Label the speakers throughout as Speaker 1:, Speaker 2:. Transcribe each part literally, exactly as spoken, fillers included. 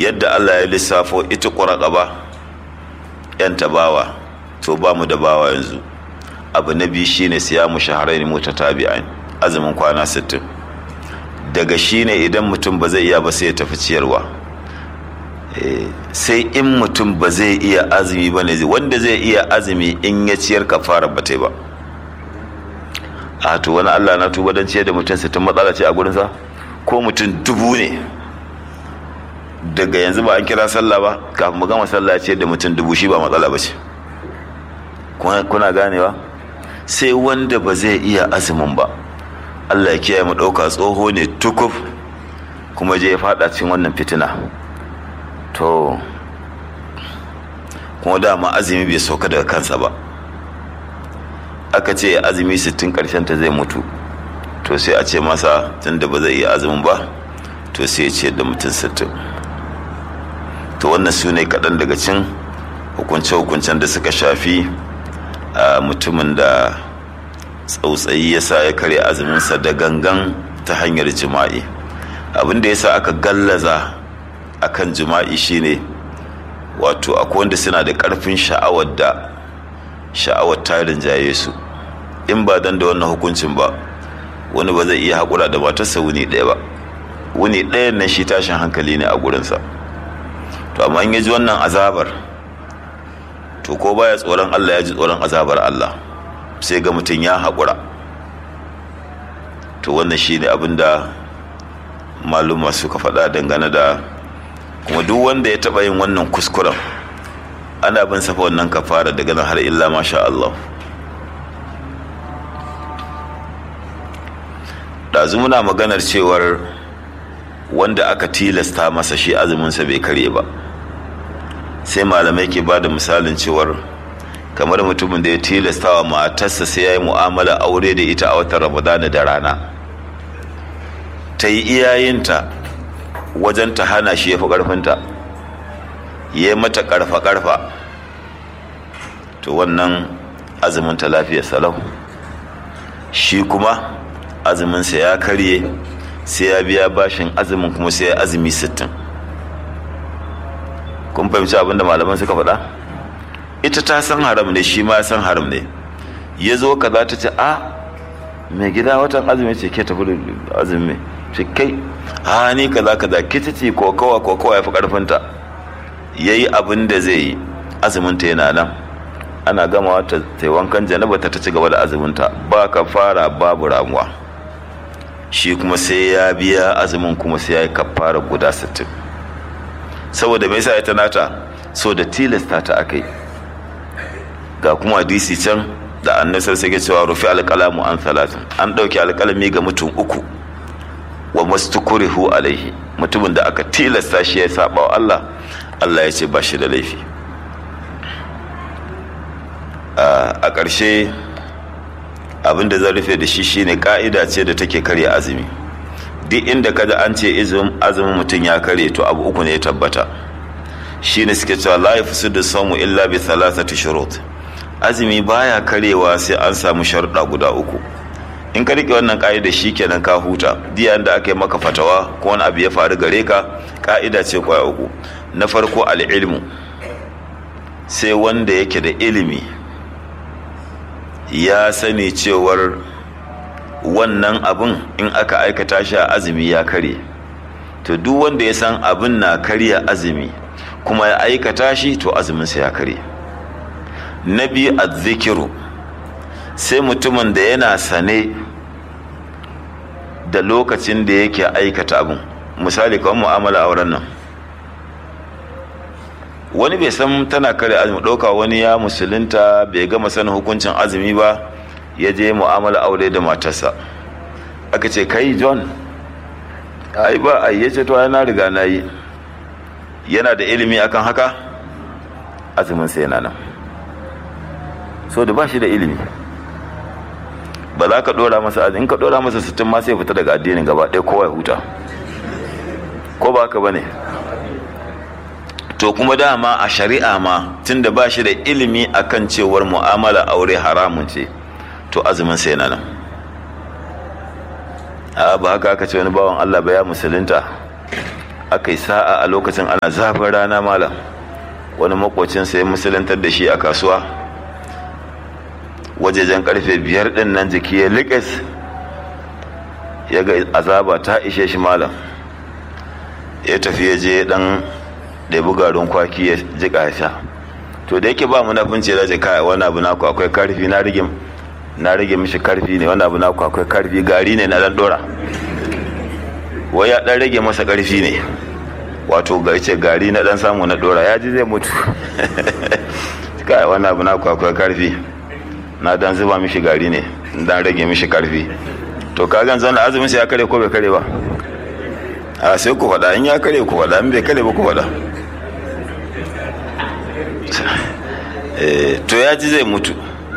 Speaker 1: yadda Allah ya lissafo ita ƙuraƙaba yan tabawa to ba mu da bawa yanzu. Abu na biyu shine siyamu shahrayn mutatabi'ain, azumin kwana sittin. Daga shine idan mutum ba zai iya ba sai ya tafi ciyarwa. Sai in mutum ba zai iya azumi ba ne, wanda zai iya azumi in ya ciyar kafara ba ta yi ba. A to wani Allah na tuba don ciyar da mutum sittin matsala ce a gurinsa, ko mutum dubu ne daga yanzu ba an kira sallah ba kafin mu gama sallah ciyar da mutum dubu shi ba matsala ba ce. Kuna ganewa? Sai wanda ba zai iya azumin ba, Allah ya kiyaye mu ɗauka tsoho ne tukuf kuma je ya faɗa cikin wannan fitina, to kuma dama azumi bai sauka daga kansa ba, aka ce azumi sittin karshen ta zai mutu, to sai a ce masa tunda ba zai iya azumin ba to sai ya ce da mutum sittin. To wannan su ne kaɗan daga cin hukunce-hukuncen da suka shafi a mutumin da tsautsayi ya sa ya karya azuminsa da gangan ta hanyar jima'i. Abin da ya sa aka gallaza akan jima'i shine wato akwai wanda suna da ƙarfin sha'awar da sha'awar ta rinjaye su, in ba dan da wannan hukuncin ba wani ba zai iya haƙura da matarsa wuni ɗaya ba, wuni ɗayan nan shi tashin hankali ne a gurinsa. To amma in ya ji wannan azabar to ko baya tsoron Allah ya ji tsoron azabar Allah, sai ga mutum ya haƙura. To wannan shi ne abin da maluma suka faɗa dangane da, kuma duk wanda ya taɓa yin wannan kuskuren ana bin safa wannan kafara daga nan har illa masha Allah. ɗazu muna maganar cewar wanda aka tilasta masa shi azuminsa bai karye ba, sai malamai ke ba da misalin cewar kamar mutumin da ya tilasta wa matarsa sai ya yi mu'amala aure da ita a watan ramadana da rana, ta yi iyayinta wajen ta hana shi ya fi ƙarfinta, ya yi mata ƙarfa-ƙarfa, to wannan azuminta lafiyar salau, shi kuma azuminsa ya karye sai ya biya bashin azumin kuma sai ya azumi sittin. Kun fahimci abin da malaman suka faɗa? Ita ta san haram ne, shi ma san haram ne, ya zo ka za ta ce a mai gida watan azumi ce ke tafi da azumi ce kai a ni kaza kaza ke ta ce kokawa kokawa ya fi ƙarfinta, ya yi abin da zai yi, azuminta yana nan, ana gamawa ta yi wankan janaba ta ci gaba da azuminta, ba ka fara babu ramuwa. Shi kuma sai ya biya azumin kuma sai ya yi kafara guda sittin. Saboda me yasa ya tanata? So da tilasta ta akai. Ga kuma hadisi can da annabi sai ya cewa rufi alqalamu an salatin, an dauki alqalami ga mutum uku, wa mastukrihu alaihi, mutumin da aka tilasta shi ya saba wa Allah, Allah ya ce ba shi da laifi. A ƙarshe abin da zan rufe da shi shine ka'ida ce da take karya azumi. Duk inda kada an ce azumin mutum ya karye to abu uku ne ya tabbata, shine suke cewa la yafsudu sawmu illa bi thalathati shurut. Azumi baya karewa sai an samu sharuɗa guda uku. In ka rike wannan ka'ida shikenan ka huta. Diya da aka yi maka fatawa ko wani abu ya faru gare ka, ka'ida ce kwaya uku. Na farko al-ilmu, sai wanda yake da ilimi ya sani cewar wannan abin in aka aikata shi a azumi ya karye. To duk wanda ya san abin na karya azumi kuma ya aikata shi to azuminsa ya karye. Na biyu azzikiru, sai mutumin da yana sane da lokacin da yake aikata abin. Misali kawai mu'amala auren nan, wani bai san tana kare azumi, ɗauka wani ya musulunta bai gama sanin hukuncin azumi ba, ya je mu'amala aure da matarsa, aka ce kai John ai ba ai, ya ce to ai na riga na yi. Yana da ilimi akan haka, azumin sai yana nan. So da ba shi da ilimi ba za ka dora masa azumi, in ka dora masa sittin ma sai fita daga addinin gaba ɗaya, kowa ya huta, ko ba haka bane? To kuma dama a shari'a ma tunda ba shi da ilimi akan cewar mu'amala aure haramun ce, to azumin sai yana nan. A ba haka aka ce wani bawan Allah ba ya musulunta, aka yi sa'a a lokacin ana zafin rana malam, wani makocinsa ya musulantar da shi a kasuwa wajejen karfe biyar din nan jiki ya liƙes, ya ga azaba ta ishe shi malam, ya tafi ya je dan ɗebi garin kwaki ya jiƙa sha. To da yake ba munafunci da jika wani abu naku akwai karfi, na rage na rage mishi karfi ne, wani abu naku akwai karfi, gari ne na dan dora, wai ya dan rage masa karfi ne, wato ga ce gari na dan samu na dora, ya ji zai mutu kai wani abu naku akwai karfi, na dan zuba mishi gari ne dan rage mishi karfi. To kagan zan azumin sai ya kare ko bai kare ba? A sai ku faɗa, in ya kare ku faɗa, in bai kare ba ku faɗa. To ya ji zai mutu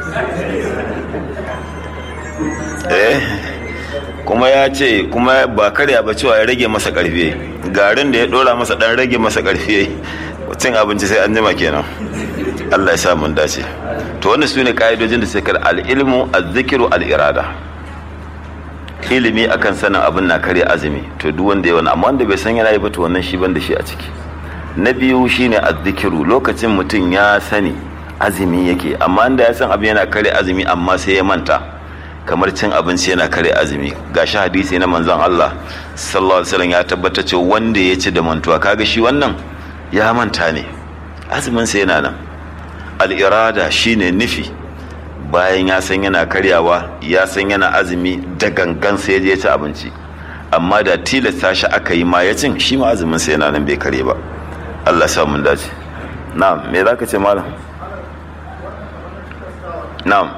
Speaker 1: eh kuma ya ce kuma ba karya ba, cewa ya rage masa karfi, garin da ya dora masa dan rage masa karfi, cin abinci sai an jima kenan. Allah ya sa mun dace. To wannan sune kaidojin da sai kar al-ilmu az-zikru al-irada, ilimi akan sanin abin na kare azumi. To duk wanda ya wani, amma wanda bai san yana yi ba, to wannan shi ban da shi a ciki. Na biyu shine az-zikru, lokacin mutum ya sani azumi yake, amma inda ya san abin yana kare azumi amma sai ya manta, kamar cin abinci yana kare azumi. Gashi hadisi na manzon Allah sallallahu alaihi wasallam ya tabbata cewa wanda ya ci da mantuwa, kaga shi wannan ya manta ne, azumin sa yana nan. Al-irada shine nufi, bayan ya san yana karyawa, ya san yana azumi, da gangan sai ya je ci abinci, amma da tilasta shi aka yi ma ya cin, shi ma azumin sa yana nan bai kare ba. Allah ya sa mun dace. Na'am, me zaka ce malam? Na'am.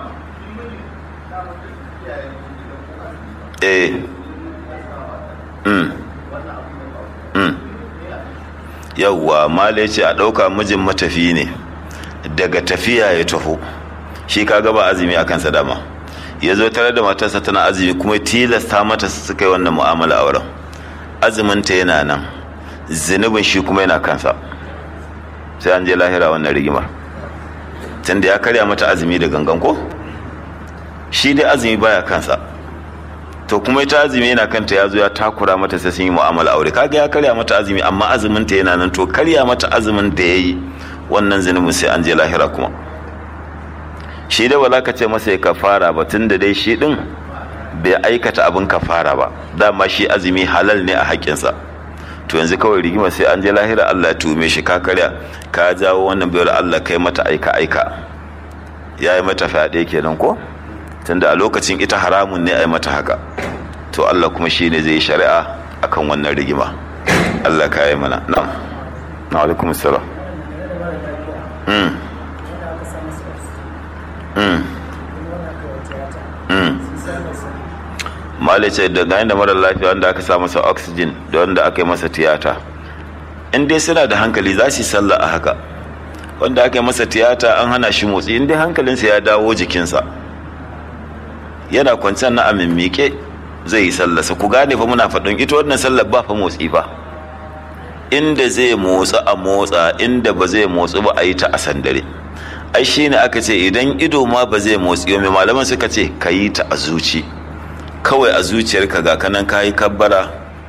Speaker 1: Eh. Mm. Mm. Yawwa, mala ce a ɗauka mijin matafi ne, daga tafiya ya taho, shi kaga ba azumi a kansa dama, ya zo tare da matarsa tana azumi kuma tilasta mata su kai wannan mu'amala a wurin, azuminta yana nan, zunubin shi kuma yana kansa, sai an je lahira wannan rigimar. Tunda ya karya mata azumi da gangan ko, shi dai azumi baya kansa, to kuma ita azumi yana kanta, ya zo ya takura mata sai sun yi mu'amala aure, kaga ya karya mata azumi amma azumin ta yana nan. To karya mata azumin da yayi wannan zunubin sai an je lahira kuma. Shi dai wala ka ce masa ya kafara ba, tunda dai shi din bai aikata abin kafara ba, dama shi azumi halal ne a haƙƙinsa. To yanzu kawai rigima sai an je lahira, Allah ya tume shi, ka karya, ka jawo wannan bayar Allah kai mata aika aika, ya yi mata fyaɗe kenan ko, tunda a lokacin ita haramun ne a yi mata haka. To Allah kuma shi ne zai yi shari'a akan wannan rigima. Allah ka yi mana. Na'am. Na alaikum salam. Mm. Mm. Mm. Malice da ganin da mara lafiya wanda aka sa masa oxygen da wanda aka yi masa tiyata, in dai suna da hankali za su yi sallah a haka. Wanda aka yi masa tiyata an hana shi motsi, in dai hankalinsa ya dawo jikinsa, yana kwanciyar na amin miƙe, zai yi sallarsa. Ku gane fa muna faɗin ita wannan sallar ba fa motsi ba, inda zai motsa a motsa, inda ba zai motsi ba a yi ta a sandare. Ai shi ne aka ce idan ido ma ba zai motsi, mai malaman suka ce ka yi ta a zuci, kawai a zuciyarka, ga kanan ka yi kabbara,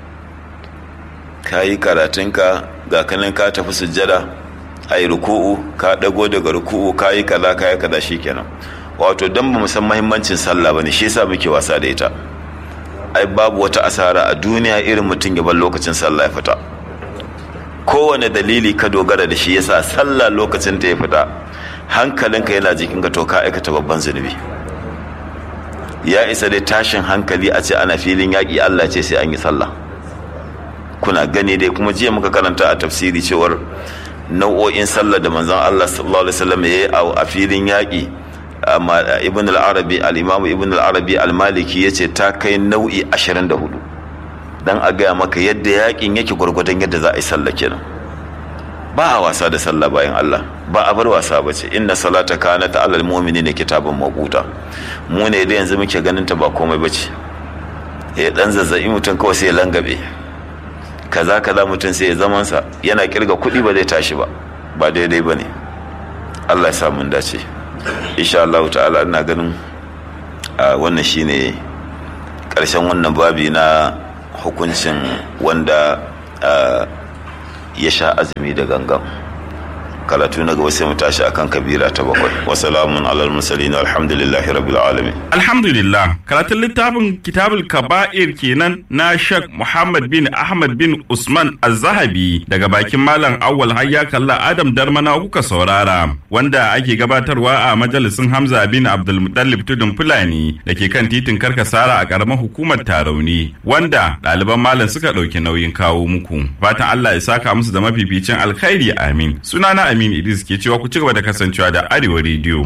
Speaker 1: ka yi karatunka, ga kanan ka tafi sujjada, a yi ruku'u, ka ɗago daga ruku'u, ka yi kaza ka yi kaza, shi kenan. Wato don ba mu san mahimmancin sallah ba ne, shi yasa muke wasa da ita. Ai babu wata asara a duniya irin mutum ya bar lokacin sallah ya fita. Kowane dalili ka dogara da shi yasa sallah lokacin ta ya fita, hankalinka yana jikinka, to ka aikata babban zunubi. Ya isa dai tashin hankali a ce ana filin yaƙi, Allah ce sai an yi sallah. Kuna gani dai, kuma jiya muka karanta a tafsiri cewar nau'o'in sallah da manzon Allah sallallahu alaihi wasallam ya yi a filin yaƙi. Amma Ibn al-Arabi, al-Imam Ibn al-Arabi al-Maliki yace ta kai nau'i ashirin da hudu, dan a gaya maka yadda yaƙin yake gwargwadon yadda za a yi sallah kenan. Ba a wasa da sallah bayan Allah, ba a bar wasa ba ce. Inna salata kanat alal mu'minina kitaban mawquta. Mu ne da yanzu muke ganin ta ba komai bace, eh dan zazzabi mutum kawai sai ya langabe, kaza kaza mutum sai ya zaman sa yana kirga kuɗi ba zai tashi ba, ba daidai bane. Allah ya sa mun dace. Insha Allah ta'ala ina ganin wannan shine karshen wannan babi na hukuncin wanda ya sha azumi da gangan. Karatu na gaba sai mu tashi akan kabira ta bakwai. Wasalamun alal mursalin alhamdulillahi rabbil alamin.
Speaker 2: Alhamdulillah. Karatun littafin Kitabul Kaba'ir kenan na Sheikh Muhammad bin Ahmad bin Usman Az-Zahabi daga bakin Malam Awwal Hayya Kalla Adam Darmana kuka saurara, wanda ake gabatarwa a majalisin Hamza bin Abdul Muttalib Tudun Fulani da ke kan titin Karkasara a karamar hukumar Tarauni, wanda ɗaliban malam suka ɗauki nauyin kawo muku. Fatan Allah ya saka musu da mafificin alkhairi, amin. Sunana Amin Idris ke cewa ku ci gaba da kasancewa da Arewa Radio.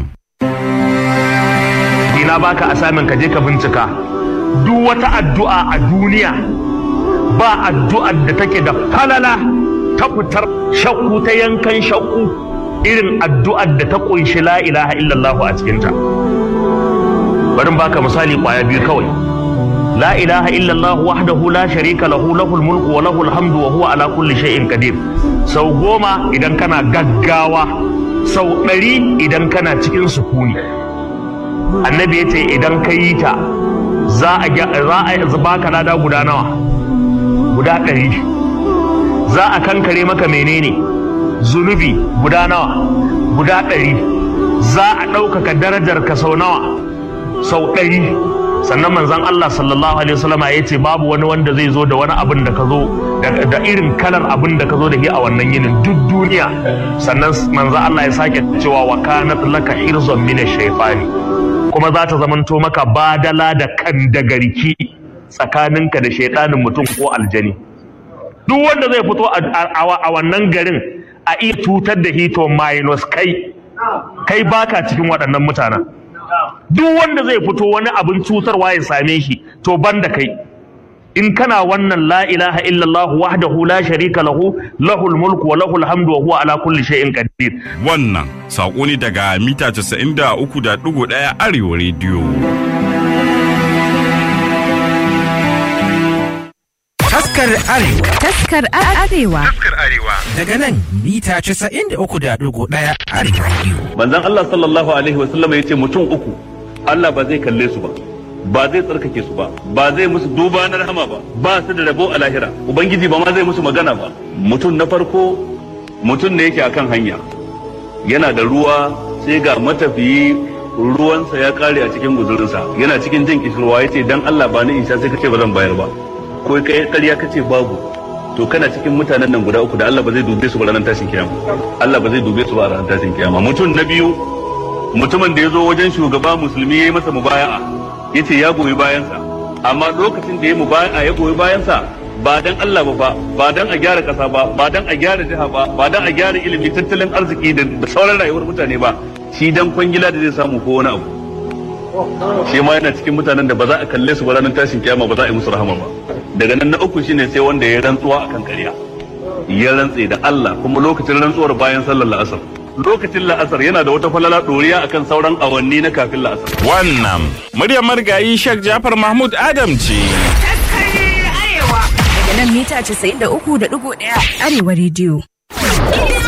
Speaker 3: Ina baka asamin ka je ka bincika duk wata addu'a a duniya, ba addu'ar da take da falala ta fitar shakku ta yankan shakku irin addu'ar da ta kunshi la ilaha illallah a cikinta. Bari baka misali kwaya biyu kawai. La ilaha illallah wahdahu la sharika lahu, lahul mulku wa lahul hamdu wa huwa ala kulli shay'in qadir. Sau goma idan kana gaggawa, sau ɗari idan kana cikin sukuni. Annabi ya ce idan ka yi ta za a baka lada guda nawa? Guda ɗari. Za a kankare maka menene? Zunubi guda nawa? Guda ɗari. Za a ɗaukaka darajar ka sau nawa? Sau ɗari. Sannan manzon Allah sallallahu alaihi wasallama ya ce babu wani wanda zai zo da wani abin da ka zo da irin kalar abin da ka zo da shi a wannan yinin duk duniya. Sannan manzon Allah ya sake cewa wa kanat laka hirzun min ash-shaytani, kuma za ta zamanto maka badala da kan da garki tsakaninka da shaytanin mutum ko aljani. Duk wanda zai fito a wannan garin a iya cutar da hito minus kai kai baka cikin waɗannan mutanen. Duk wanda zai fito wani abin cutarwa ya same shi to banda kai. In kana wannan la ilaha illallah wahdahu la sharika lahu, lahul mulku wa lahul hamdu wa huwa ala kulli shay'in qadir.
Speaker 2: Wannan sako ne daga mita casa'in da uku da ɗigo ɗaya Arewa Radio.
Speaker 4: Taskar Arewa.
Speaker 5: Taskar Arewa.
Speaker 4: Taskar Arewa. Daga nan mita casa'in da uku da ɗigo ɗaya Arewa Radio.
Speaker 6: Manzon Allah sallallahu alaihi wasallam ya ce mutum uku Allah ba zai kalle su ba, ba zai tsarkake su ba, ba zai musu duba na rahama ba, ba su da rabo a lahira, ubangiji ba ma zai musu magana ba. Mutum na farko mutum ne yake akan hanya, yana da ruwa sai ga matafiyi ruwansa ya kare a cikin guzurinsa, yana cikin jin kishirwa ya ce dan Allah ba ni in sha, sai kace ba zan bayar ba, ko kai ƙarya kace babu, to kana cikin mutanen nan guda uku da Allah ba zai dube su ba ranar tashin kiyama. Allah ba zai dube su ba ranar tashin kiyama. Mutum na biyu mutumin da ya zo wajen shugaba musulmi ya yi masa mubaya'a, ya ce ya goyi bayansa, amma lokacin da ya mubaya'a ya goyi bayansa ba dan Allah ba, ba dan a gyara kasa ba, ba dan a gyara jiha ba, ba dan a gyara ilimi, tattalin arziki da sauran rayuwar mutane ba, shi dan kwangila da zai samu ko wani abu. Shi ma yana cikin mutanen da ba za a kalle su ba ranar tashin kiyama, ba za a yi musu rahama ba. Daga nan na uku shine sai wanda ya rantsuwa akan ƙarya, ya rantse da Allah kuma lokacin rantsuwar bayan sallar la'asar. Lokacin la'asar yana da wata falala ɗoriya akan sauran awanni na kafin la'asar.
Speaker 2: Wannan muryar marigayi Sheikh Jafar Mahmud Adam ce.
Speaker 5: Daga nan mita casa'in da uku da ɗigo ɗaya Arewa Radio.